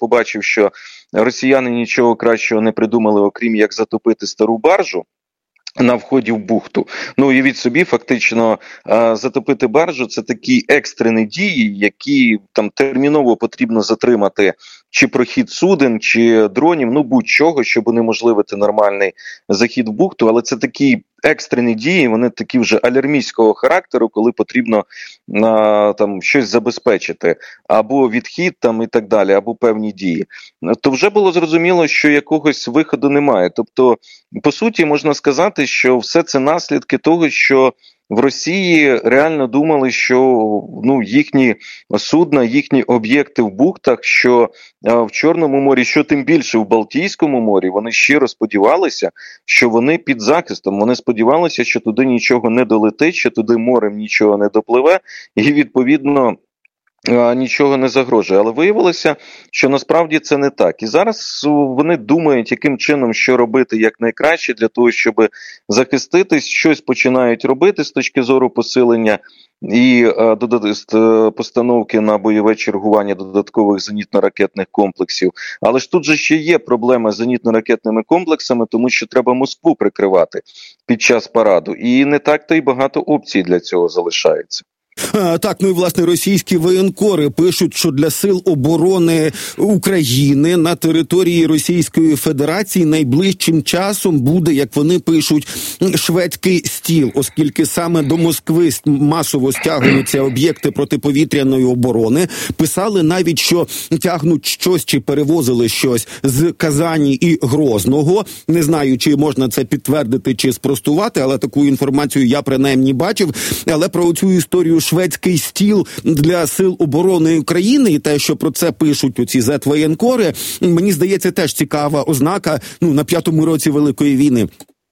побачив, що росіяни нічого кращого не придумали, окрім як затопити стару баржу на вході в бухту. Ну, уявіть собі, фактично, затопити баржу – це такі екстрені дії, які там терміново потрібно затримати чи прохід суден, чи дронів, ну, будь-чого, щоб унеможливити нормальний захід в бухту, але це такі екстрені дії, вони такі вже алярмійського характеру, коли потрібно там щось забезпечити, або відхід там і так далі, або певні дії. То вже було зрозуміло, що якогось виходу немає. Тобто, по суті, можна сказати, що все це наслідки того, що в Росії реально думали, що їхні судна, їхні об'єкти в бухтах, що в Чорному морі, що тим більше в Балтійському морі, вони щиро сподівалися, що вони під захистом. Вони сподівалися, що туди нічого не долетить, що туди морем нічого не допливе, і відповідно нічого не загрожує. Але виявилося, що насправді це не так. І зараз вони думають, яким чином, що робити якнайкраще для того, щоб захиститись, щось починають робити з точки зору посилення і постановки на бойове чергування додаткових зенітно-ракетних комплексів. Але ж тут же ще є проблема з зенітно-ракетними комплексами, тому що треба Москву прикривати під час параду. І не так-то й багато опцій для цього залишається. Так, ну і власне російські воєнкори пишуть, що для сил оборони України на території Російської Федерації найближчим часом буде, як вони пишуть, шведський стіл, оскільки саме до Москви масово стягуються об'єкти протиповітряної оборони. Писали навіть, що тягнуть щось чи перевозили щось з Казані і Грозного. Не знаю, чи можна це підтвердити чи спростувати, але таку інформацію я принаймні бачив. Але про цю історію шведський стіл для сил оборони України і те, що про це пишуть оці зет-воєнкори, мені здається, теж цікава ознака на 5-му році Великої війни.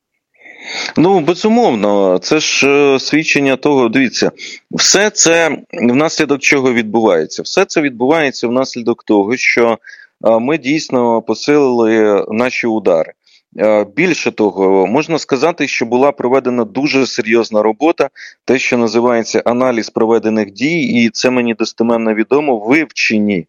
Ну, безумовно, це ж свідчення того, дивіться, все це внаслідок чого відбувається? Все це відбувається внаслідок того, що ми дійсно посилили наші удари. Більше того, можна сказати, що була проведена дуже серйозна робота, те, що називається аналіз проведених дій, і це мені достеменно відомо, вивчені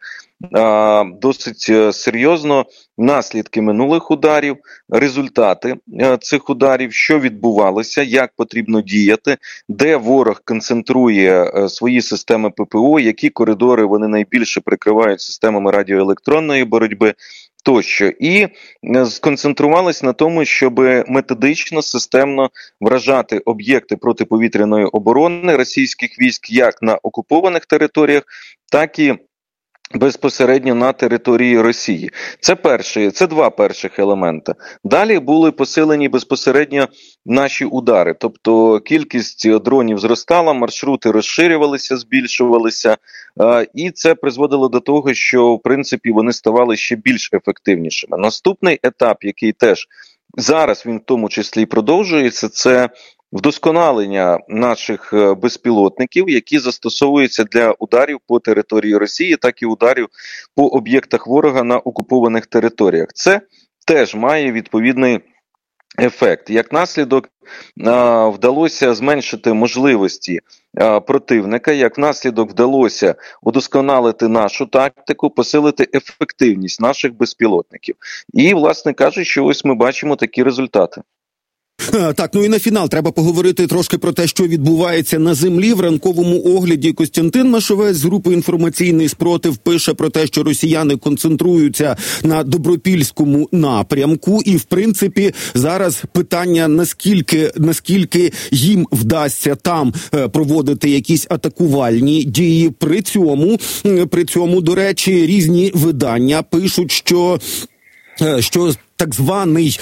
досить серйозно наслідки минулих ударів, результати цих ударів, що відбувалося, як потрібно діяти, де ворог концентрує свої системи ППО, які коридори вони найбільше прикривають системами радіоелектронної боротьби, тощо. І сконцентрувалися на тому, щоб методично, системно вражати об'єкти протиповітряної оборони російських військ як на окупованих територіях, так і безпосередньо на території Росії. Це два перших елементи. Далі були посилені безпосередньо наші удари, тобто кількість дронів зростала, маршрути розширювалися, збільшувалися, і це призводило до того, що, в принципі, вони ставали ще більш ефективнішими. Наступний етап, який теж зараз він в тому числі продовжується, це вдосконалення наших безпілотників, які застосовуються для ударів по території Росії, так і ударів по об'єктах ворога на окупованих територіях. Це теж має відповідний ефект. Як наслідок, вдалося зменшити можливості противника, як наслідок вдалося удосконалити нашу тактику, посилити ефективність наших безпілотників. І, власне кажучи, ось ми бачимо такі результати. Так, ну і на фінал треба поговорити трошки про те, що відбувається на землі. В ранковому огляді Костянтин Машовець з групи «Інформаційний спротив» пише про те, що росіяни концентруються на Добропільському напрямку. І, в принципі, зараз питання, наскільки їм вдасться там проводити якісь атакувальні дії. При цьому, до речі, різні видання пишуть, що так званий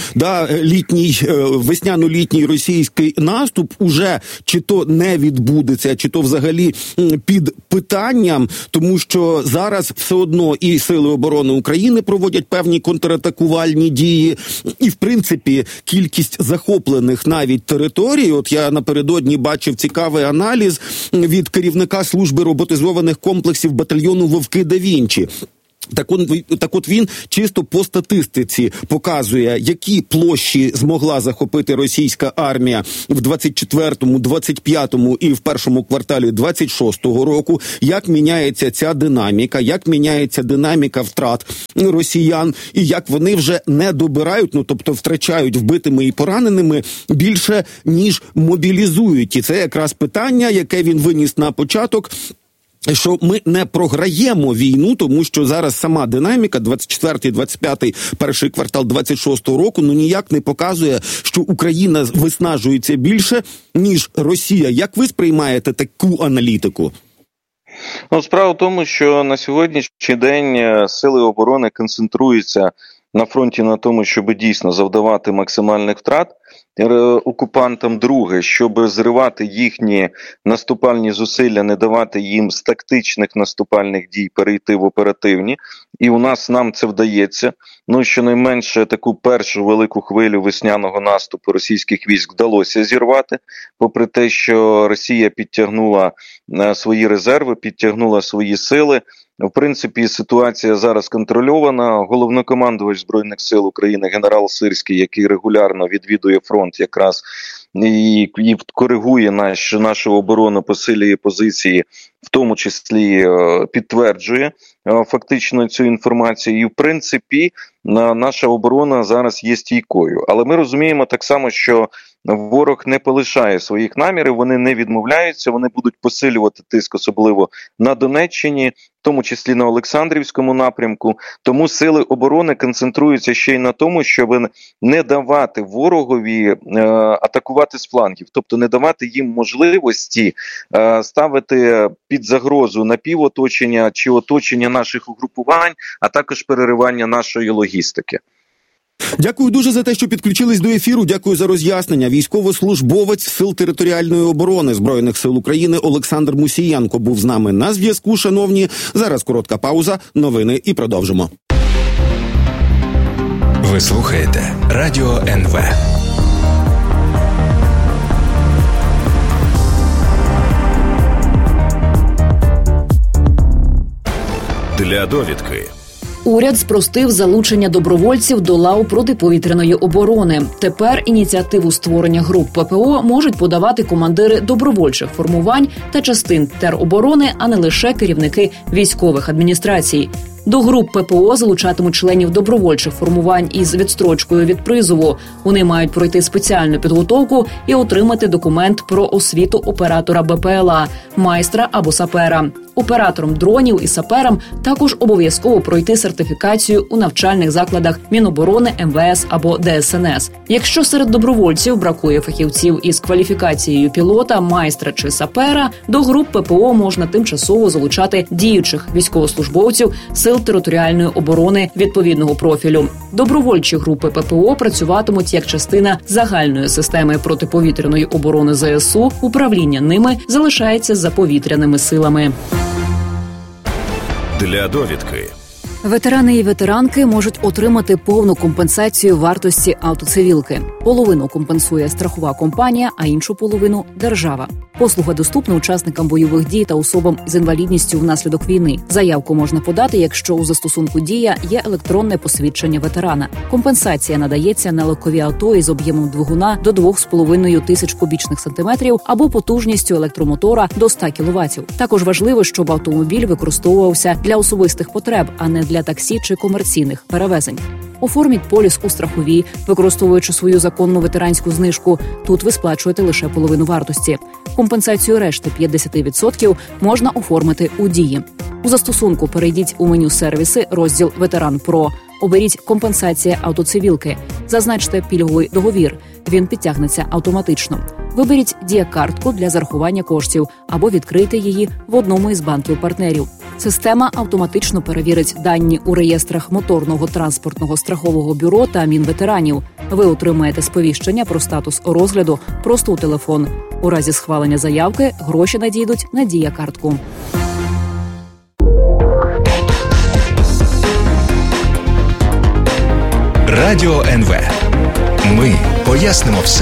весняно-літній російський наступ уже чи то не відбудеться, чи то взагалі під питанням, тому що зараз все одно і Сили оборони України проводять певні контратакувальні дії, і в принципі кількість захоплених навіть територій, от я напередодні бачив цікавий аналіз від керівника служби роботизованих комплексів батальйону «Вовки да Вінчі». Так от він чисто по статистиці показує, які площі змогла захопити російська армія в 24-му, 25-му і в першому кварталі 26-го року, як міняється ця динаміка, як міняється динаміка втрат росіян, і як вони вже не добирають, тобто втрачають вбитими і пораненими більше, ніж мобілізують. І це якраз питання, яке він виніс на початок, що ми не програємо війну, тому що зараз сама динаміка 24-й, 25-й, перший квартал 26-го року ніяк не показує, що Україна виснажується більше, ніж Росія. Як ви сприймаєте таку аналітику? Справа в тому, що на сьогоднішній день сили оборони концентруються на фронті на тому, щоб дійсно завдавати максимальних втрат окупантам. Друге, щоб зривати їхні наступальні зусилля, не давати їм з тактичних наступальних дій перейти в оперативні. І нам це вдається. Щонайменше таку першу велику хвилю весняного наступу російських військ вдалося зірвати, попри те, що Росія підтягнула свої резерви, підтягнула свої сили. В принципі, ситуація зараз контрольована. Головнокомандувач Збройних сил України генерал Сирський, який регулярно відвідує фронт якраз і коригує нашу оборону, посилює позиції, в тому числі підтверджує фактично цю інформацію. І, в принципі, наша оборона зараз є стійкою. Але ми розуміємо так само, що ворог не полишає своїх намірів, вони не відмовляються, вони будуть посилювати тиск, особливо на Донеччині, в тому числі на Олександрівському напрямку. Тому сили оборони концентруються ще й на тому, щоб не давати ворогові атакувати з флангів, тобто не давати їм можливості ставити під загрозу напівоточення чи оточення наших угрупувань, а також переривання нашої логістики. Дякую дуже за те, що підключились до ефіру. Дякую за роз'яснення. Військовослужбовець Сил територіальної оборони Збройних сил України Олександр Мусієнко був з нами на зв'язку, шановні. Зараз коротка пауза, новини і продовжимо. Ви слухаєте Радіо НВ. Для довідки. Уряд спростив залучення добровольців до лав протиповітряної оборони. Тепер ініціативу створення груп ППО можуть подавати командири добровольчих формувань та частин тероборони, а не лише керівники військових адміністрацій. До груп ППО залучатимуть членів добровольчих формувань із відстрочкою від призову. Вони мають пройти спеціальну підготовку і отримати документ про освіту оператора БПЛА, майстра або сапера. Операторам дронів і саперам також обов'язково пройти сертифікацію у навчальних закладах Міноборони, МВС або ДСНС. Якщо серед добровольців бракує фахівців із кваліфікацією пілота, майстра чи сапера, до груп ППО можна тимчасово залучати діючих військовослужбовців Сил територіальної оборони відповідного профілю. Добровольчі групи ППО працюватимуть як частина загальної системи протиповітряної оборони ЗСУ. Управління ними залишається за повітряними силами. Для довідки. Ветерани і ветеранки можуть отримати повну компенсацію вартості автоцивілки. Половину компенсує страхова компанія, а іншу половину – держава. Послуга доступна учасникам бойових дій та особам з інвалідністю внаслідок війни. Заявку можна подати, якщо у застосунку «Дія» є електронне посвідчення ветерана. Компенсація надається на легкові авто із об'ємом двигуна до 2,5 тисяч кубічних сантиметрів або потужністю електромотора до 100 кВт. Також важливо, щоб автомобіль використовувався для особистих потреб, а не для таксі чи комерційних перевезень. Оформіть поліс у страховій, використовуючи свою законну ветеранську знижку. Тут ви сплачуєте лише половину вартості. Компенсацію решти 50% можна оформити у «Дії». У застосунку перейдіть у меню «Сервіси», розділ «Ветеран Про». Оберіть «Компенсація автоцивілки». Зазначте пільговий договір. Він підтягнеться автоматично. Виберіть «Дія-картку» для зарахування коштів або відкрийте її в одному із банків-партнерів. Система автоматично перевірить дані у реєстрах Моторного транспортного страхового бюро та Мінветеранів. Ви отримаєте сповіщення про статус розгляду просто у телефон. У разі схвалення заявки гроші надійдуть на «Дія-картку». Радіо НВ. Ми пояснимо все.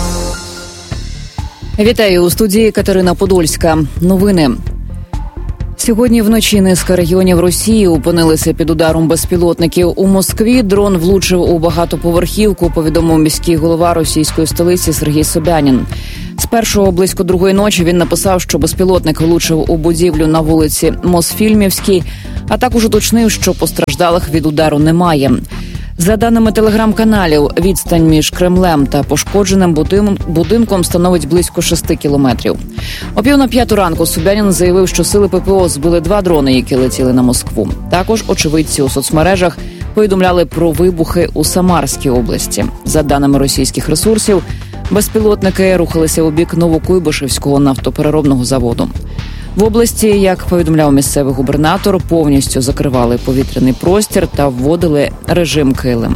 Вітаю у студії Катерина Подольська. Новини. Сьогодні вночі низка регіонів Росії опинилися під ударом безпілотників. У Москві дрон влучив у багатоповерхівку, повідомив міський голова російської столиці Сергій Собянін. Спершу близько 2:00 ночі він написав, що безпілотник влучив у будівлю на вулиці Мосфільмівській, а також уточнив, що постраждалих від удару немає. За даними телеграм-каналів, відстань між Кремлем та пошкодженим будинком становить близько 6 кілометрів. О 4:45 ранку Собянін заявив, що сили ППО збили 2 дрони, які летіли на Москву. Також очевидці у соцмережах повідомляли про вибухи у Самарській області. За даними російських ресурсів, безпілотники рухалися у бік Новокуйбишевського нафтопереробного заводу. В області, як повідомляв місцевий губернатор, повністю закривали повітряний простір та вводили режим килим.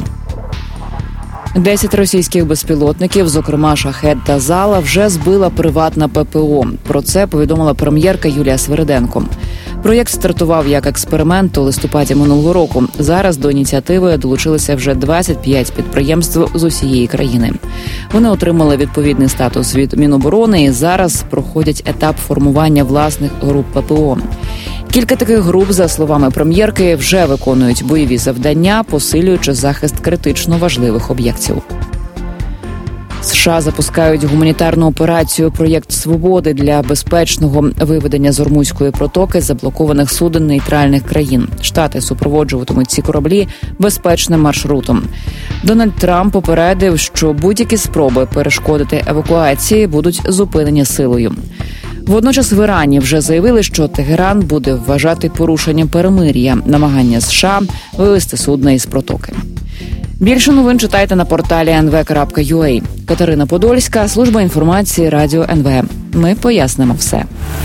10 російських безпілотників, зокрема «Шахед» та «Зала», вже збила приватна ППО. Про це повідомила прем'єрка Юлія Свириденко. Проєкт стартував як експеримент у листопаді минулого року. Зараз до ініціативи долучилися вже 25 підприємств з усієї країни. Вони отримали відповідний статус від Міноборони і зараз проходять етап формування власних груп ППО. Кілька таких груп, за словами прем'єрки, вже виконують бойові завдання, посилюючи захист критично важливих об'єктів. США запускають гуманітарну операцію «Проєкт Свободи» для безпечного виведення з Ормузької протоки заблокованих суден нейтральних країн. Штати супроводжуватимуть ці кораблі безпечним маршрутом. Дональд Трамп попередив, що будь-які спроби перешкодити евакуації будуть зупинені силою. Водночас в Ірані вже заявили, що Тегеран буде вважати порушенням перемир'я намагання США вивести судна із протоки. Більше новин читайте на порталі nv.ua. Катерина Подольська, служба інформації Радіо НВ. Ми пояснимо все.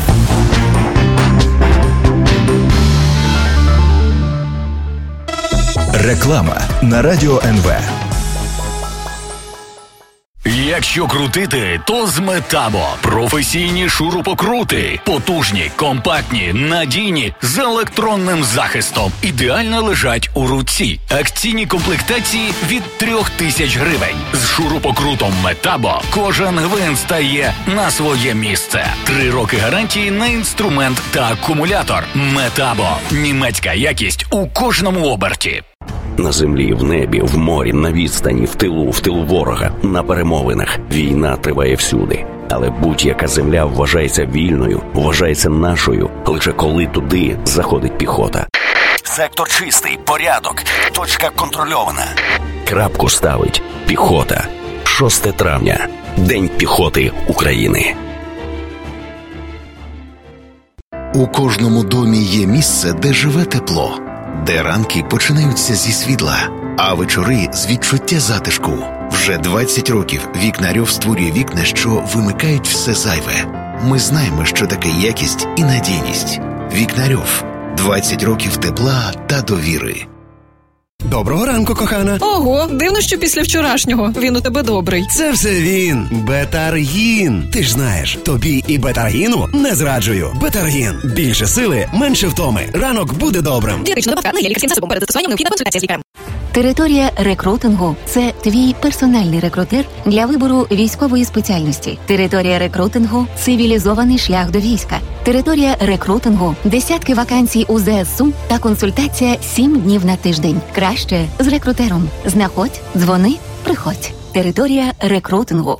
Реклама на Радіо НВ. Якщо крутити, то з Метабо. Професійні шурупокрути. Потужні, компактні, надійні, з електронним захистом. Ідеально лежать у руці. Акційні комплектації від 3000 гривень. З шурупокрутом Метабо кожен гвинт стає на своє місце. 3 роки гарантії на інструмент та акумулятор. Метабо. Німецька якість у кожному оберті. На землі, в небі, в морі, на відстані, в тилу ворога, на перемовинах. Війна триває всюди. Але будь-яка земля вважається вільною, вважається нашою, лише коли туди заходить піхота. Сектор чистий, порядок, точка контрольована. Крапку ставить піхота. 6 травня. День піхоти України. У кожному домі є місце, де живе тепло. Де ранки починаються зі світла, а вечори з відчуття затишку. Вже 20 років Вікнарьов створює вікна, що вимикають все зайве. Ми знаємо, що таке якість і надійність. Вікнарьов. 20 років тепла та довіри. Доброго ранку, кохана. Ого, дивно, що після вчорашнього він у тебе добрий. Це все він. Бетаргін. Ти ж знаєш, тобі і Бетаргіну не зраджую. Бетаргін. Більше сили, менше втоми. Ранок буде добрим. Дієтична добавка не є лікарським засобом. Перед застосуванням необхідна консультація з лікарем. Територія рекрутингу – це твій персональний рекрутер для вибору військової спеціальності. Територія рекрутингу – цивілізований шлях до війська. Територія рекрутингу – десятки вакансій у ЗСУ та консультація 7 днів на тиждень. Краще з рекрутером. Знаходь, дзвони, приходь. Територія рекрутингу.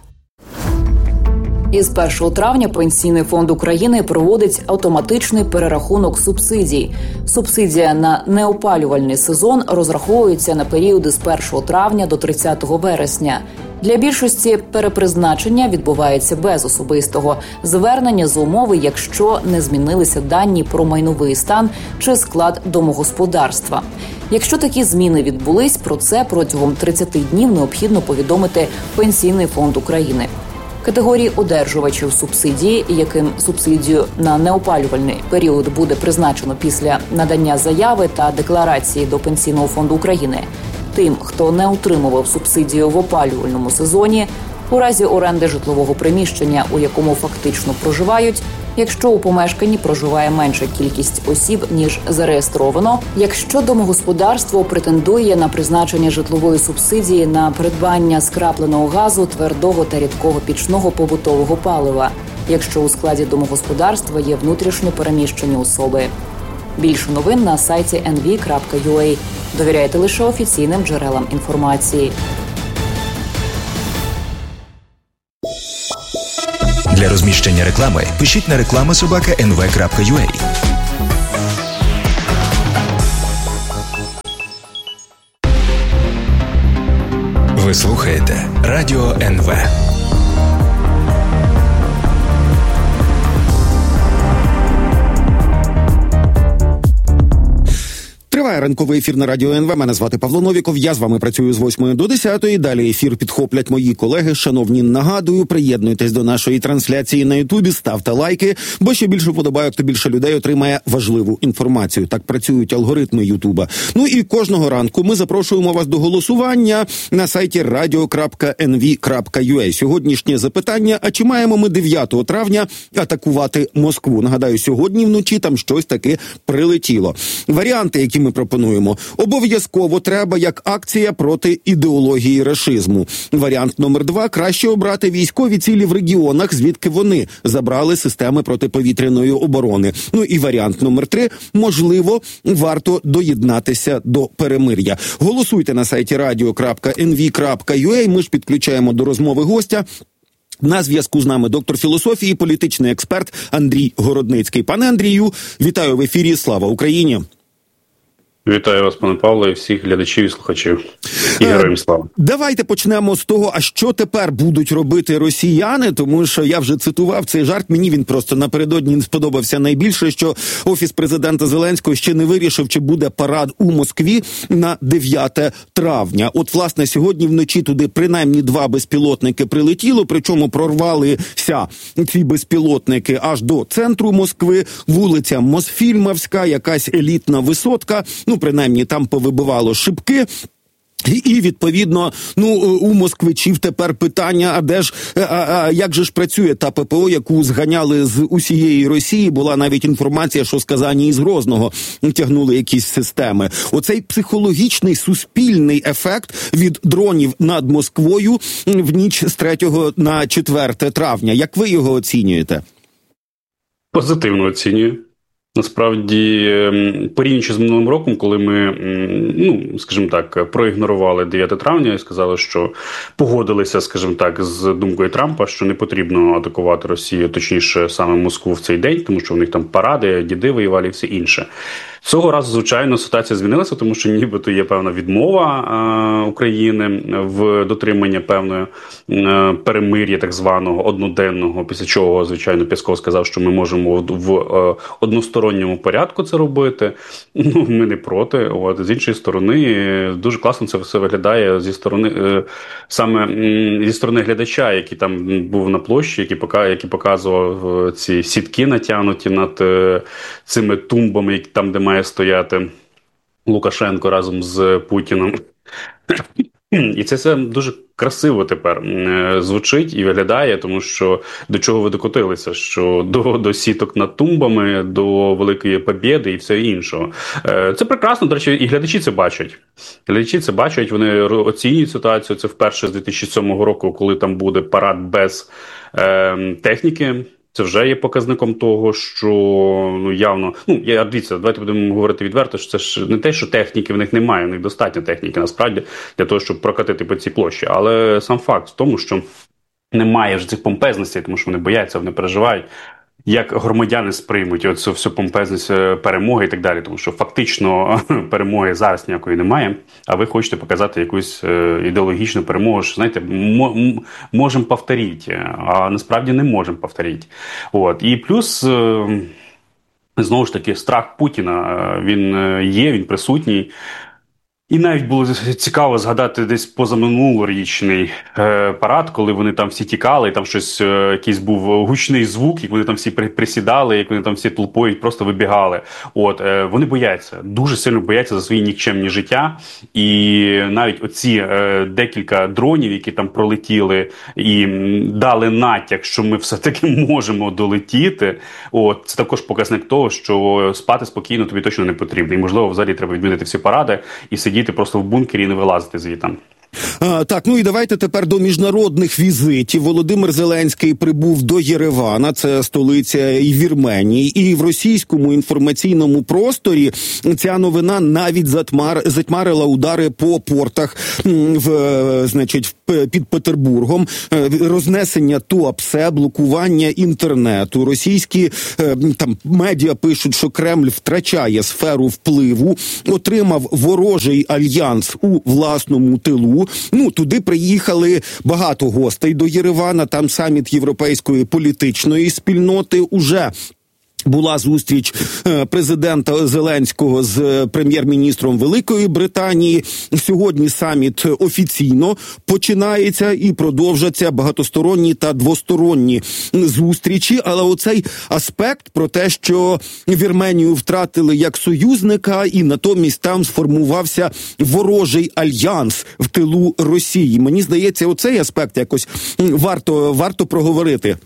Із 1 травня Пенсійний фонд України проводить автоматичний перерахунок субсидій. Субсидія на неопалювальний сезон розраховується на періоди з 1 травня до 30 вересня. Для більшості перепризначення відбувається без особистого звернення за умови, якщо не змінилися дані про майновий стан чи склад домогосподарства. Якщо такі зміни відбулись, про це протягом 30 днів необхідно повідомити Пенсійний фонд України. Категорії одержувачів субсидії, яким субсидію на неопалювальний період буде призначено після надання заяви та декларації до Пенсійного фонду України, тим, хто не отримував субсидію в опалювальному сезоні, у разі оренди житлового приміщення, у якому фактично проживають, якщо у помешканні проживає менша кількість осіб, ніж зареєстровано, якщо домогосподарство претендує на призначення житлової субсидії на придбання скрапленого газу, твердого та рідкого пічного побутового палива, якщо у складі домогосподарства є внутрішньо переміщені особи. Більше новин на сайті nv.ua. Довіряйте лише офіційним джерелам інформації. Для розміщення реклами пишіть на reklama@nv.ua. Ви слухаєте Радіо НВ. Триває ранковий ефір на Радіо НВ. Мене звати Павло Новіков. Я з вами працюю з 8 до 10. Далі ефір підхоплять мої колеги. Шановні, нагадую, приєднуйтесь до нашої трансляції на Ютубі, ставте лайки, бо ще більше вподобайок, то більше людей отримає важливу інформацію. Так працюють алгоритми Ютуба. Ну і кожного ранку ми запрошуємо вас до голосування на сайті radio.nv.ua. Сьогоднішнє запитання: а чи маємо ми 9 травня атакувати Москву? Нагадаю, сьогодні вночі там щось таки прилетіло. Варіанти, які ми пропонуємо: обов'язково треба як акція проти ідеології рашизму. Варіант номер 2: краще обрати військові цілі в регіонах, звідки вони забрали системи протиповітряної оборони. Ну і варіант номер 3: можливо, варто доєднатися до перемир'я. Голосуйте на сайті radio.nv.ua. Ми ж підключаємо до розмови гостя. На зв'язку з нами доктор філософії, політичний експерт Андрій Городницький. Пане Андрію, вітаю в ефірі. Слава Україні! Вітаю вас, пане Павло, і всіх глядачів і слухачів. І героям слава. Давайте почнемо з того, а що тепер будуть робити росіяни, тому що я вже цитував цей жарт, мені він просто напередодні сподобався найбільше, що Офіс президента Зеленського ще не вирішив, чи буде парад у Москві на 9 травня. От, власне, сьогодні вночі туди принаймні 2 безпілотники прилетіло, причому прорвалися ці безпілотники аж до центру Москви, вулиця Мосфільмовська, якась елітна висотка, ну, принаймні, там повибивало шибки. І, відповідно, у москвичів тепер питання, а де ж, як же ж працює та ППО, яку зганяли з усієї Росії? Була навіть інформація, що з Казані і з Грозного тягнули якісь системи. Оцей психологічний, суспільний ефект від дронів над Москвою в ніч з 3 на 4 травня. Як ви його оцінюєте? Позитивно оцінюю. Насправді, порівнюючи з минулим роком, коли ми, скажімо так, проігнорували 9 травня і сказали, що погодилися, скажімо так, з думкою Трампа, що не потрібно атакувати Росію, точніше, саме Москву в цей день, тому що в них там паради, діди воювали і все інше. Цього разу, звичайно, ситуація змінилася, тому що нібито є певна відмова України в дотримання певної перемир'я так званого одноденного, після чого, звичайно, Пєсков сказав, що ми можемо в односторонньому порядку це робити. Ми не проти. От, з іншої сторони, дуже класно це все виглядає зі сторони зі сторони глядача, який там був на площі, який показував ці сітки натягнуті над цими тумбами, там, де має стояти Лукашенко разом з Путіним. І це все дуже красиво тепер звучить і виглядає, тому що до чого ви докотилися, що до сіток над тумбами, до великої побєди і все іншого. Це прекрасно, до речі, і глядачі це бачать. Глядачі це бачать, вони оцінюють ситуацію. Це вперше з 2007 року, коли там буде парад без техніки. Це вже є показником того, що явно, дивіться, давайте будемо говорити відверто, що це ж не те, що техніки в них немає, в них достатньо техніки, насправді, для того, щоб прокатити по цій площі. Але сам факт в тому, що немає вже цих помпезностей, тому що вони бояться, вони переживають, як громадяни сприймуть оцю всю помпезність перемоги і так далі. Тому що фактично перемоги зараз ніякої немає, а ви хочете показати якусь ідеологічну перемогу, що, знаєте, можемо повторити, а насправді не можемо повторити. От. І плюс, знову ж таки, страх Путіна, він присутній. І навіть було цікаво згадати десь позаминулорічний парад, коли вони там всі тікали, і там щось, якийсь був гучний звук, як вони там всі присідали, як вони там всі толпою просто вибігали. От, вони бояться, дуже сильно бояться за свої нікчемні життя. І навіть оці декілька дронів, які там пролетіли і дали натяк, що ми все-таки можемо долетіти, от, це також показник того, що спати спокійно тобі точно не потрібно. І, можливо, взагалі треба відмінити всі паради і сидіти просто в бункері і не вилазити звідти. Так, ну і давайте тепер до міжнародних візитів. Володимир Зеленський прибув до Єревана, це столиця і Вірменії, і в російському інформаційному просторі ця новина навіть затьмарила удари по портах під Петербургом, рознесення ТОПСЕ, блокування інтернету. Російські медіа пишуть, що Кремль втрачає сферу впливу, отримав ворожий альянс у власному тилу. Ну, туди приїхали багато гостей до Єревана, там саміт європейської політичної спільноти уже. Була зустріч президента Зеленського з прем'єр-міністром Великої Британії. Сьогодні саміт офіційно починається і продовжаться багатосторонні та двосторонні зустрічі. Але оцей аспект про те, що Вірменію втратили як союзника і натомість там сформувався ворожий альянс в тилу Росії. Мені здається, оцей аспект якось варто проговорити.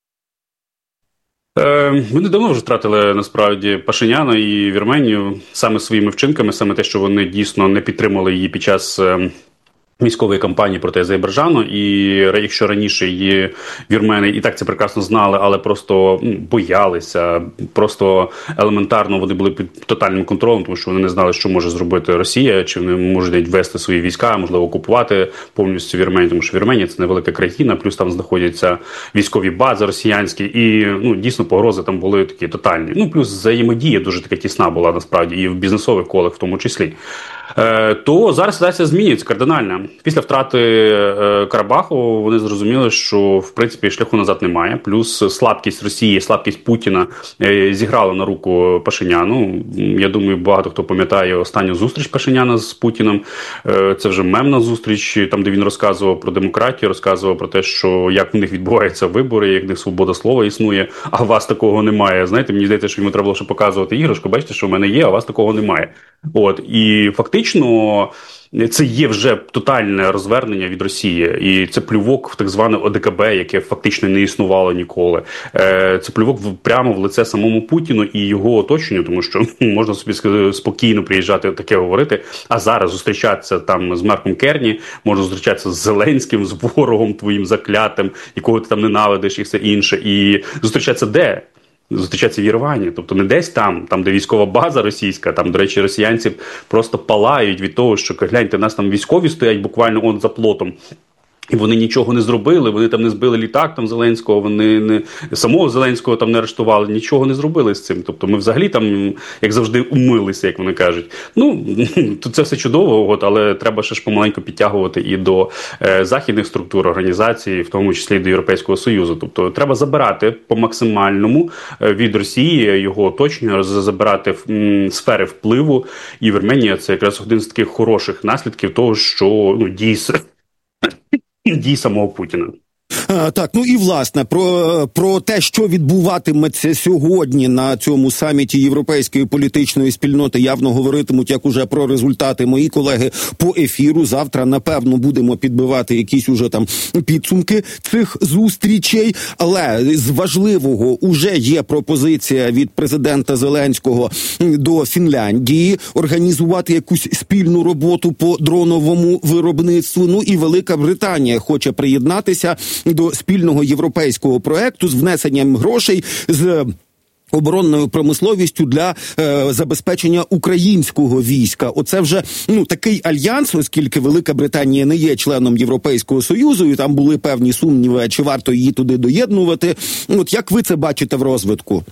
Вони давно вже втратили, насправді, Пашиняна і Вірменію саме своїми вчинками, саме те, що вони дійсно не підтримали її під час військової кампанії проти Азербайджану, і якщо раніше її вірмени і так це прекрасно знали, але просто боялися, просто елементарно вони були під тотальним контролем, тому що вони не знали, що може зробити Росія, чи вони можуть ввести свої війська, можливо, окупувати повністю Вірменію, тому що Вірменія – це невелика країна, плюс там знаходяться військові бази росіянські, і дійсно погрози там були такі тотальні. Плюс взаємодія дуже така тісна була, насправді, і в бізнесових колах в тому числі. То зараз ситуація змінюється кардинально. Після втрати Карабаху вони зрозуміли, що в принципі шляху назад немає. Плюс слабкість Росії, слабкість Путіна зіграла на руку Пашиняну. Я думаю, багато хто пам'ятає останню зустріч Пашиняна з Путіним. Це вже мемна зустріч, там де він розказував про демократію, розказував про те, що як в них відбуваються вибори, як в них свобода слова існує, а у вас такого немає. Знаєте, мені здається, що йому треба було ще показувати іграшку. Бачите, що в мене є, а у вас такого немає. І фактично це є вже тотальне розвернення від Росії. І це плювок в так зване ОДКБ, яке фактично не існувало ніколи. Це плювок прямо в лице самому Путіну і його оточенню, тому що можна собі спокійно приїжджати таке говорити, а зараз зустрічатися там з Марком Керні, можна зустрічатися з Зеленським, з ворогом твоїм заклятим, якого ти там ненавидиш і все інше. І зустрічатися де? Зустрічатися в Єревані, тобто не десь там, де військова база російська, там, до речі, росіянці просто палають від того, що, гляньте, нас там військові стоять буквально за плотом, і вони нічого не зробили, вони там не збили літак там Зеленського, вони не самого Зеленського там не арештували, нічого не зробили з цим. Тобто ми взагалі там, як завжди, умилися, як вони кажуть. Тут це все чудово, але треба ще ж помаленьку підтягувати і до західних структур, організацій, в тому числі і до Європейського Союзу. Тобто треба забирати по максимальному від Росії, його оточення, забирати сфери впливу. І Вірменія – це якраз один з таких хороших наслідків того, що дій самого Путіна. Так, і власне про те, що відбуватиметься сьогодні на цьому саміті Європейської політичної спільноти, явно говоритимуть як уже про результати мої колеги по ефіру. Завтра, напевно, будемо підбивати якісь уже там підсумки цих зустрічей. Але з важливого уже є пропозиція від президента Зеленського до Фінляндії організувати якусь спільну роботу по дроновому виробництву. І Велика Британія хоче приєднатися до спільного європейського проекту з внесенням грошей з оборонною промисловістю для забезпечення українського війська. Оце вже такий альянс, оскільки Велика Британія не є членом Європейського Союзу, і там були певні сумніви, чи варто її туди доєднувати. Як ви це бачите в розвитку?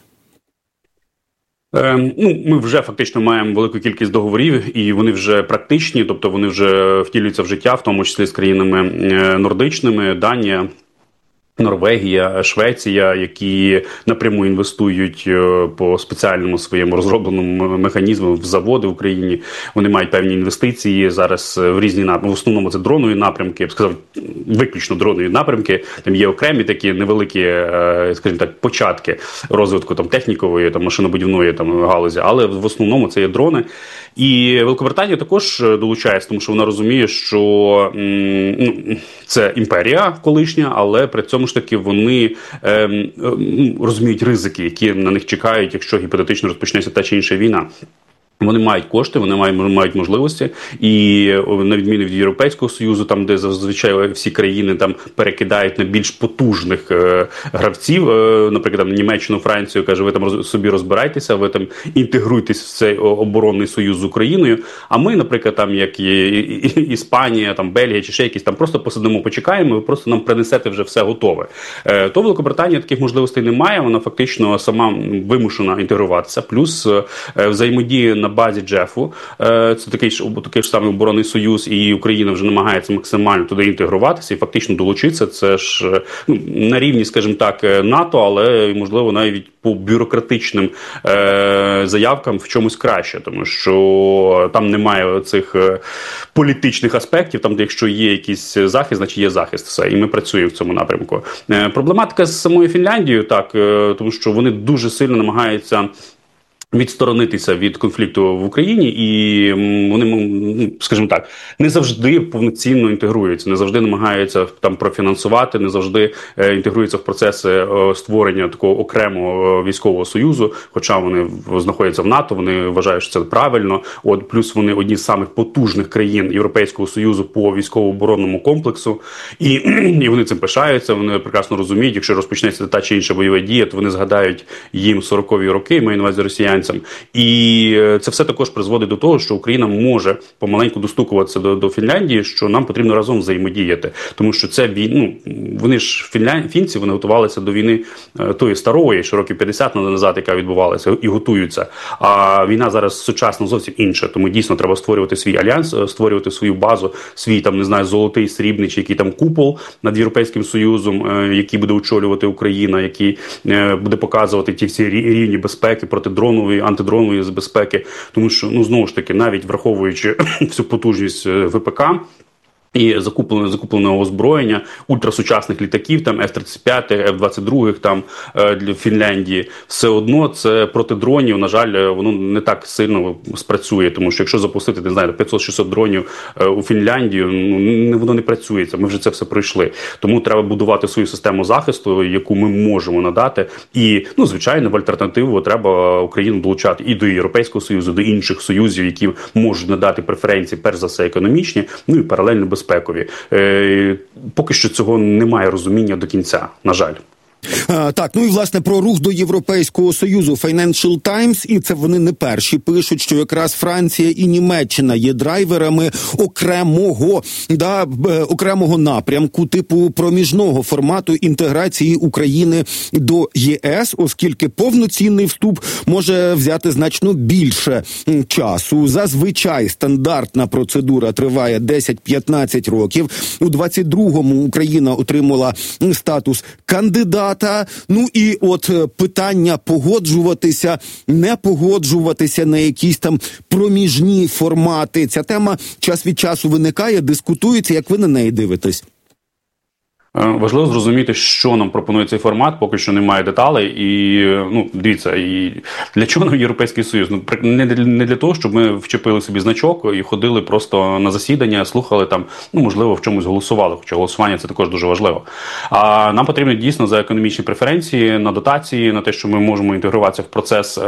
Ми вже фактично маємо велику кількість договорів, і вони вже практичні, тобто вони вже втілюються в життя, в тому числі з країнами нордичними, Данія, Норвегія, Швеція, які напряму інвестують по спеціальному своєму розробленому механізму в заводи в Україні. Вони мають певні інвестиції зараз в різні напрямки. В основному це дронові напрямки, я б сказав, виключно дронові напрямки. Там є окремі такі невеликі, скажімо так, початки розвитку там технікової, там машинобудівної там галузі, але в основному це є дрони. І Великобританія також долучається, тому що вона розуміє, що це імперія колишня, але при цьому ж таки вони розуміють ризики, які на них чекають, якщо гіпотетично розпочнеться та чи інша війна. Вони мають кошти, вони мають можливості, і на відміну від Європейського Союзу, там де зазвичай всі країни там перекидають на більш потужних гравців, наприклад, там Німеччину, Францію, каже, ви там собі розбирайтеся, ви там інтегруйтесь в цей оборонний союз з Україною. А ми, наприклад, там як Іспанія, там Бельгія чи ще якісь, там просто посидимо, почекаємо, ви просто нам принесете вже все готове. То Великобританія таких можливостей не має, вона фактично сама вимушена інтегруватися, плюс взаємодія на базі Джефу, це такий ж самий оборонний союз, і Україна вже намагається максимально туди інтегруватися і фактично долучитися. Це ж на рівні, скажімо так, НАТО, але можливо навіть по бюрократичним заявкам в чомусь краще, тому що там немає цих політичних аспектів, там де якщо є якийсь захист, значить є захист, все, і ми працюємо в цьому напрямку. Проблематика з самою Фінляндією, так, тому що вони дуже сильно намагаються відсторонитися від конфлікту в Україні, і вони, скажімо так, не завжди повноцінно інтегруються, не завжди намагаються там профінансувати, не завжди інтегруються в процеси створення такого окремого військового союзу, хоча вони знаходяться в НАТО, вони вважають, що це правильно. Плюс вони одні з самих потужних країн Європейського Союзу по військово-оборонному комплексу, і вони цим пишаються, вони прекрасно розуміють, якщо розпочнеться та чи інша бойова дія, то вони згадають їм 40-ві роки, маю на увазі росіян. І це все також призводить до того, що Україна може помаленьку достукуватися до Фінляндії, що нам потрібно разом взаємодіяти. Тому що це вони ж фінці, вони готувалися до війни тої старої, що років 50 назад, яка відбувалася, і готуються. А війна зараз сучасна зовсім інша. Тому дійсно треба створювати свій альянс, створювати свою базу, свій там, не знаю, золотий, срібний чи який там купол над Європейським Союзом, який буде очолювати Україна, який буде показувати ті всі рівні безпеки, протидронової, антидронової безпеки, тому що, знову ж таки, навіть враховуючи всю потужність ВПК і закупленого озброєння, ультрасучасних літаків, там F-35, F-22 там для Фінляндії, все одно це проти дронів, на жаль, воно не так сильно спрацює, тому що якщо запустити, не знаю, 500-600 дронів у Фінляндію, воно не працюється, ми вже це все пройшли. Тому треба будувати свою систему захисту, яку ми можемо надати, і, звичайно, в альтернативу треба Україну долучати і до Європейського Союзу, до інших союзів, які можуть надати преференції, перш за все, економічні, і паралельно безпекові. Поки що цього немає розуміння до кінця, на жаль. Так, і власне про рух до Європейського Союзу. Financial Times, і це вони не перші, пишуть, що якраз Франція і Німеччина є драйверами окремого напрямку, типу проміжного формату інтеграції України до ЄС, оскільки повноцінний вступ може взяти значно більше часу. Зазвичай стандартна процедура триває 10-15 років. У 22-му Україна отримала статус кандидата. І от питання погоджуватися, не погоджуватися на якісь там проміжні формати. Ця тема час від часу виникає, дискутується. Як ви на неї дивитесь? Важливо зрозуміти, що нам пропонує цей формат, поки що немає деталей. І, дивіться, і для чого нам Європейський Союз? Не для того, щоб ми вчепили собі значок і ходили просто на засідання, слухали там, можливо, в чомусь голосували, хоча голосування це також дуже важливо. А нам потрібно дійсно за економічні преференції, на дотації, на те, що ми можемо інтегруватися в процес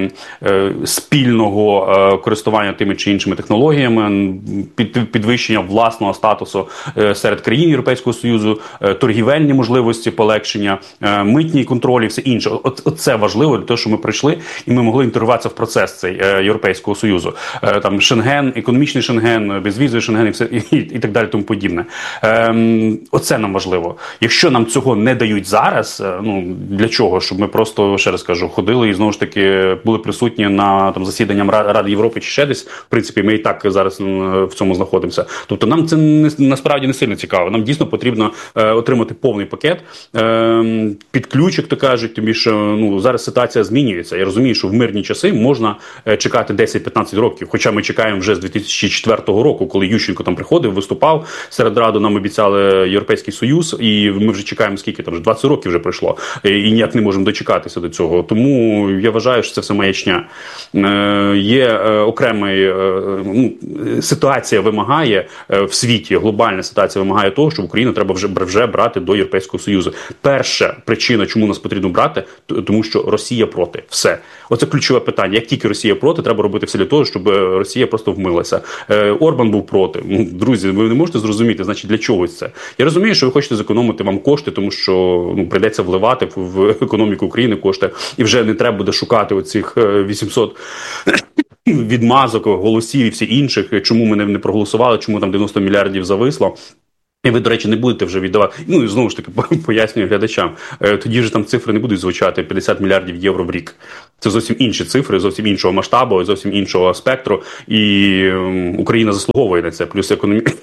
спільного користування тими чи іншими технологіями, підвищення власного статусу серед країн Європейського Союзу, торгівельні можливості полегшення, митні контролі, все інше. Це важливо для того, щоб ми прийшли і ми могли інтегруватися в процес цей Європейського Союзу. Там Шенген, економічний Шенген, безвізовий Шенген і так далі, тому подібне. Оце нам важливо. Якщо нам цього не дають зараз, для чого? Щоб ми просто, ще раз кажу, ходили і знову ж таки були присутні на засіданням Ради Європи чи ще десь. В принципі, ми і так зараз в цьому знаходимося. Тобто нам це насправді не сильно цікаво. Нам дійсно потрібно отримати повний пакет під ключ, як то кажуть, тому що зараз ситуація змінюється. Я розумію, що в мирні часи можна чекати 10-15 років, хоча ми чекаємо вже з 2004 року, коли Ющенко там приходив, виступав, серед Ради нам обіцяли Європейський Союз, і ми вже чекаємо скільки, там вже 20 років вже пройшло, і ніяк не можемо дочекатися до цього. Тому я вважаю, що це все маячня. Є окремий, ситуація вимагає в світі, глобальна ситуація вимагає того, що Україна треба вже вже брати до Європейського Союзу. Перша причина, чому нас потрібно брати, тому що Росія проти. Все. Оце ключове питання. Як тільки Росія проти, треба робити все для того, щоб Росія просто вмилася. Орбан був проти. Друзі, ви не можете зрозуміти, значить, для чого це. Я розумію, що ви хочете зекономити вам кошти, тому що прийдеться вливати в економіку України кошти, і вже не треба буде шукати оцих 800 відмазок, голосів і всіх інших, чому ми не проголосували, чому там 90 мільярдів зависло. І ви, до речі, не будете вже віддавати. Ну, і знову ж таки, пояснюю глядачам. Тоді ж там цифри не будуть звучати 50 мільярдів євро в рік. Це зовсім інші цифри, зовсім іншого масштабу, зовсім іншого спектру. І Україна заслуговує на це. Плюс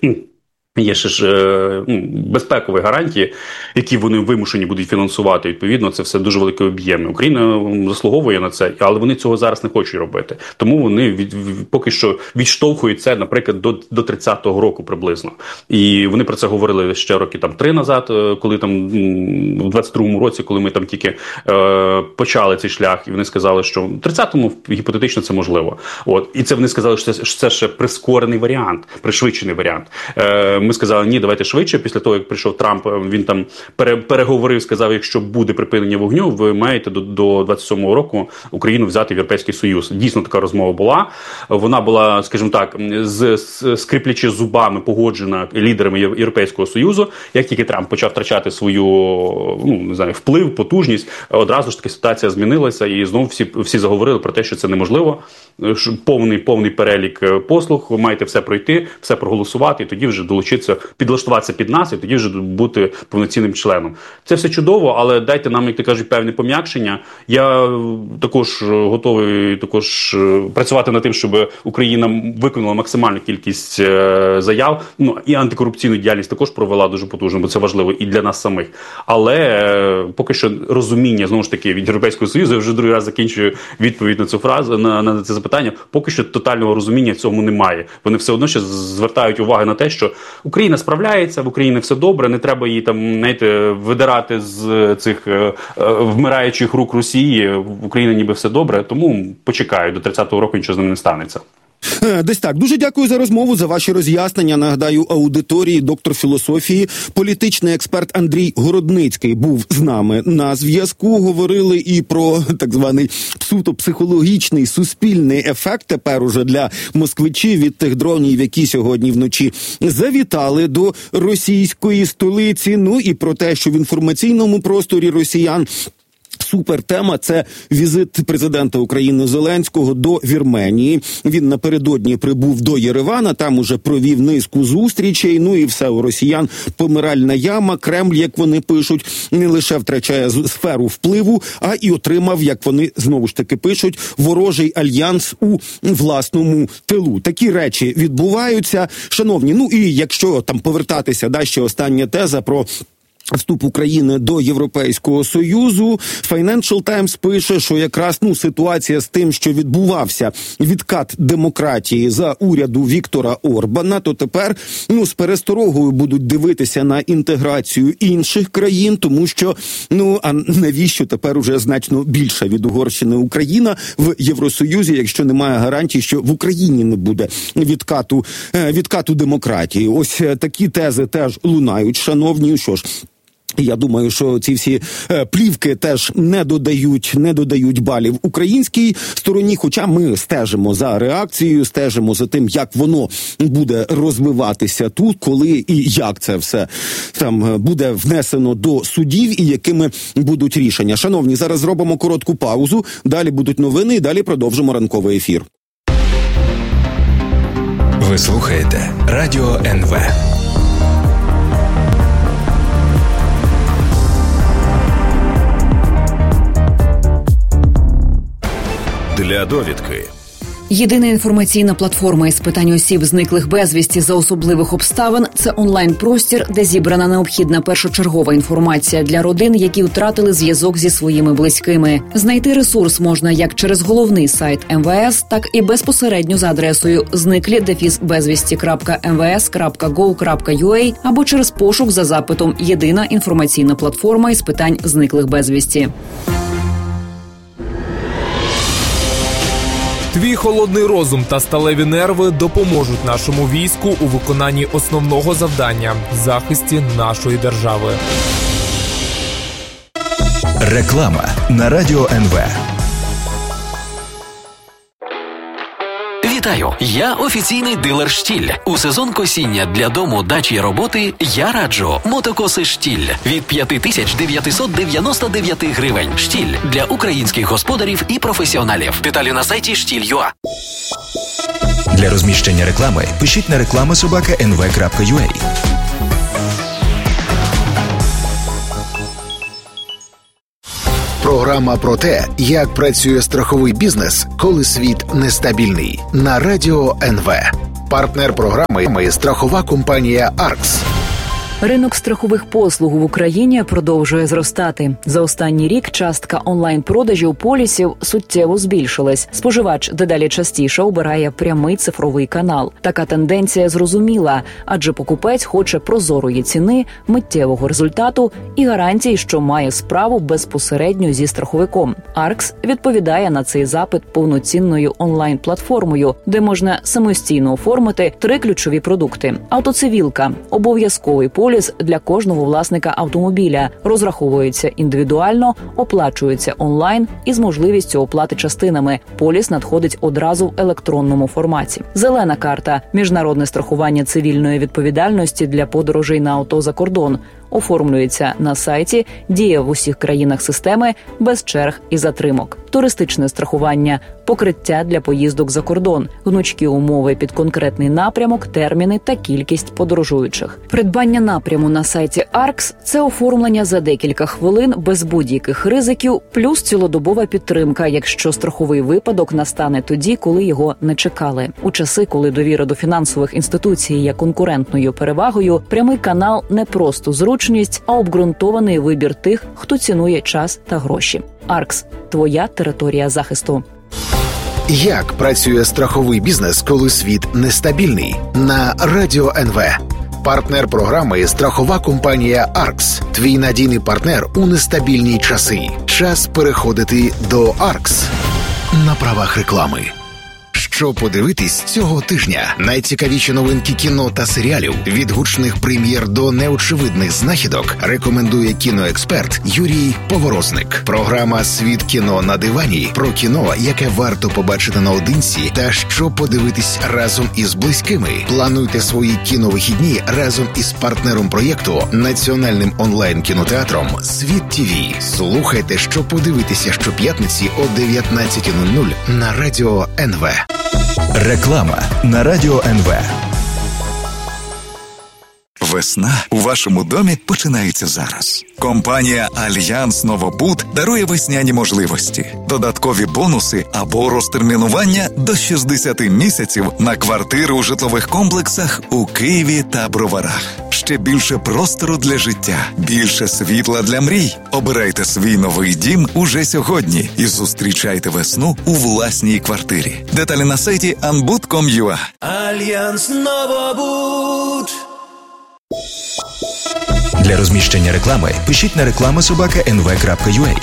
є ще ж безпекові гарантії, які вони вимушені будуть фінансувати. Відповідно, це все дуже великі об'єми. Україна заслуговує на це, але вони цього зараз не хочуть робити. Тому вони поки що відштовхують це, наприклад, до 30-го року приблизно. І вони про це говорили ще роки 3 назад, коли там в 22-му році, коли ми там тільки почали цей шлях, і вони сказали, що в 30-му гіпотетично це можливо. От. І це вони сказали, що це ще прискорений варіант, пришвидшений варіант. Ми сказали, ні, давайте швидше. Після того, як прийшов Трамп, він там переговорив, сказав, якщо буде припинення вогню, ви маєте до 27-го року Україну взяти в Європейський Союз. Дійсно, така розмова була. Вона була, скажімо так, скріплячи зубами, погоджена лідерами Європейського Союзу. Як тільки Трамп почав втрачати свою, не знаю, вплив, потужність, одразу ж таки ситуація змінилася, і знову всі заговорили про те, що це неможливо. Повний перелік послуг, ви маєте все пройти, все проголосувати, і тоді вже долучитися, підлаштуватися під нас, і тоді вже бути повноцінним членом. Це все чудово, але дайте нам, як ти кажуть, певне пом'якшення. Я також готовий працювати над тим, щоб Україна виконала максимальну кількість заяв. І антикорупційну діяльність також провела дуже потужно, бо це важливо і для нас самих. Але поки що розуміння, знову ж таки, від Європейського Союзу, я вже другий раз закінчую відповідь на цю фразу, на це запитання, поки що тотального розуміння цьому немає. Вони все одно ще звертають увагу на те, що Україна справляється, в Україні все добре, не треба її там, знаєте, видирати з цих вмираючих рук Росії, в Україні ніби все добре, тому почекаю, до 30-го року нічого з ним не станеться. Десь так. Дуже дякую за розмову, за ваші роз'яснення. Нагадаю, аудиторії, доктор філософії, політичний експерт Андрій Городницький був з нами на зв'язку. Говорили і про так званий психологічний суспільний ефект тепер уже для москвичів від тих дронів, які сьогодні вночі завітали до російської столиці. Ну і про те, що в інформаційному просторі росіян супер тема – це візит президента України Зеленського до Вірменії. Він напередодні прибув до Єревана, там уже провів низку зустрічей, ну і все, у росіян помиральна яма. Кремль, як вони пишуть, не лише втрачає сферу впливу, а і отримав, як вони знову ж таки пишуть, ворожий альянс у власному тилу. Такі речі відбуваються. Шановні, ну і якщо там повертатися, ще остання теза про вступ України до Європейського Союзу. Financial Times пише, що якраз ситуація з тим, що відбувався відкат демократії за уряду Віктора Орбана, то тепер з пересторогою будуть дивитися на інтеграцію інших країн, тому що а навіщо тепер уже значно більша від Угорщини Україна в Євросоюзі, якщо немає гарантій, що в Україні не буде відкату демократії. Ось такі тези теж лунають, шановні. Що ж, я думаю, що ці всі плівки теж не додають балів українській стороні, хоча ми стежимо за реакцією, стежимо за тим, як воно буде розвиватися тут, коли і як це все там буде внесено до судів і якими будуть рішення. Шановні, зараз зробимо коротку паузу, далі будуть новини і далі продовжимо ранковий ефір. Ви слухаєте Радіо НВ. Для довідки. Єдина інформаційна платформа із питань осіб, зниклих безвісті за особливих обставин – це онлайн-простір, де зібрана необхідна першочергова інформація для родин, які втратили зв'язок зі своїми близькими. Знайти ресурс можна як через головний сайт МВС, так і безпосередньо за адресою znikli-bezvісті.mvs.gov.ua або через пошук за запитом «Єдина інформаційна платформа із питань зниклих безвісті». Твій холодний розум та сталеві нерви допоможуть нашому війську у виконанні основного завдання – захисті нашої держави. Реклама на Радіо НВ. Вітаю! Я офіційний дилер «Штіль». У сезон косіння для дому, дачі й роботи я раджу мотокоси «Штіль» від 5999 гривень. «Штіль» для українських господарів і професіоналів. Деталі на сайті «Штіль.ua». Для розміщення реклами пишіть на reklama@nv.ua. Програма про те, як працює страховий бізнес, коли світ нестабільний. На Радіо НВ. Партнер програми – страхова компанія «Аркс». Ринок страхових послуг в Україні продовжує зростати. За останній рік частка онлайн-продажів полісів суттєво збільшилась. Споживач дедалі частіше обирає прямий цифровий канал. Така тенденція зрозуміла, адже покупець хоче прозорої ціни, миттєвого результату і гарантій, що має справу безпосередньо зі страховиком. «Аркс» відповідає на цей запит повноцінною онлайн-платформою, де можна самостійно оформити 3 ключові продукти. Автоцивілка – обов'язковий поліс для кожного власника автомобіля, розраховується індивідуально, оплачується онлайн із можливістю оплати частинами. Поліс надходить одразу в електронному форматі. Зелена карта – міжнародне страхування цивільної відповідальності для подорожей на авто за кордон. Оформлюється на сайті, діє в усіх країнах системи, без черг і затримок. Туристичне страхування – покриття для поїздок за кордон, гнучкі умови під конкретний напрямок, терміни та кількість подорожуючих. Придбання напряму на сайті «Аркс» – це оформлення за декілька хвилин без будь-яких ризиків, плюс цілодобова підтримка, якщо страховий випадок настане тоді, коли його не чекали. У часи, коли довіра до фінансових інституцій є конкурентною перевагою, прямий канал не просто зручність, а обґрунтований вибір тих, хто цінує час та гроші. «Аркс» – твоя територія захисту. Як працює страховий бізнес, коли світ нестабільний? На Радіо НВ. Партнер програми – страхова компанія «Аркс». Твій надійний партнер у нестабільні часи. Час переходити до «Аркс». На правах реклами. Що подивитись цього тижня? Найцікавіші новинки кіно та серіалів, від гучних прем'єр до неочевидних знахідок, рекомендує кіноексперт Юрій Поворозник. Програма «Світ кіно на дивані» про кіно, яке варто побачити наодинці та що подивитись разом із близькими. Плануйте свої кіновихідні разом із партнером проєкту, національним онлайн-кінотеатром «Світ ТВ». Слухайте, що подивитися щоп'ятниці о 19:00 на Радіо НВ. Реклама на Радіо НВ. Весна у вашому домі починається зараз. Компанія «Альянс Новобуд» дарує весняні можливості, додаткові бонуси або розтермінування до 60 місяців на квартири у житлових комплексах у Києві та Броварах. Ще більше простору для життя, більше світла для мрій. Обирайте свій новий дім уже сьогодні і зустрічайте весну у власній квартирі. Деталі на сайті anbud.com.ua. Альянс Новобуд. Для розміщення реклами пишіть на reklama@nv.ua.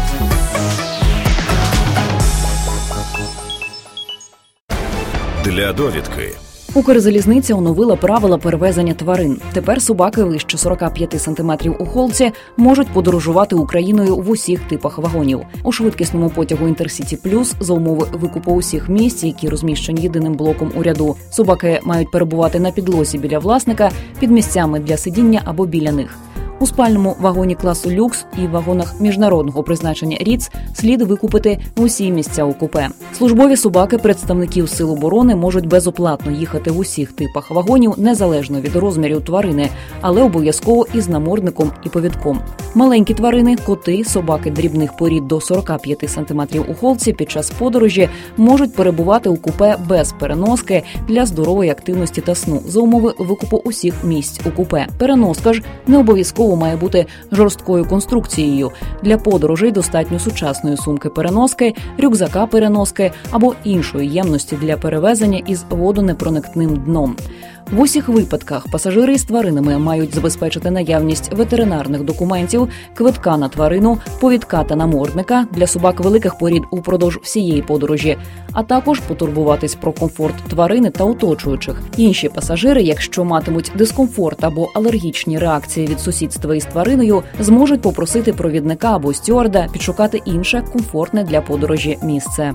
Для довідки. Укрзалізниця оновила правила перевезення тварин. Тепер собаки вище 45 сантиметрів у холці можуть подорожувати Україною в усіх типах вагонів. У швидкісному потягу «Інтерсіті Плюс» за умови викупу усіх місць, які розміщені єдиним блоком у ряду, собаки мають перебувати на підлозі біля власника, під місцями для сидіння або біля них. У спальному вагоні класу «Люкс» і вагонах міжнародного призначення «Ріц» слід викупити усі місця у купе. Службові собаки представників Сил оборони можуть безоплатно їхати в усіх типах вагонів, незалежно від розмірів тварини, але обов'язково із намордником і повідком. Маленькі тварини, коти, собаки дрібних порід до 45 см у холці під час подорожі можуть перебувати у купе без переноски для здорової активності та сну за умови викупу усіх місць у купе. Переноска ж не обов'язково має бути жорсткою конструкцією. Для подорожей достатньо сучасної сумки-переноски, рюкзака-переноски або іншої ємності для перевезення із водонепроникним дном. В усіх випадках пасажири з тваринами мають забезпечити наявність ветеринарних документів, квитка на тварину, повідка та намордника для собак великих порід упродовж всієї подорожі, а також потурбуватись про комфорт тварини та оточуючих. Інші пасажири, якщо матимуть дискомфорт або алергічні реакції від сусідства із твариною, зможуть попросити провідника або стюарда підшукати інше комфортне для подорожі місце.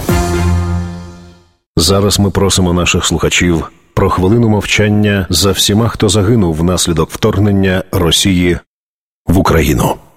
Зараз ми просимо наших слухачів про хвилину мовчання за всіма, хто загинув внаслідок вторгнення Росії в Україну.